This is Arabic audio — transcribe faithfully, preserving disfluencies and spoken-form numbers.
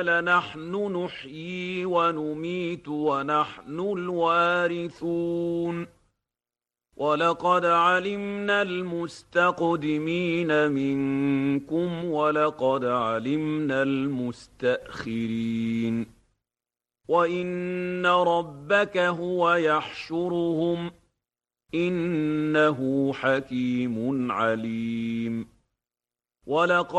لنحن نحيي ونميت ونحن الوارثون ولقد علمنا المستقدمين منكم ولقد علمنا المستأخرين وإن ربك هو يحشرهم إنه حكيم عليم ولقد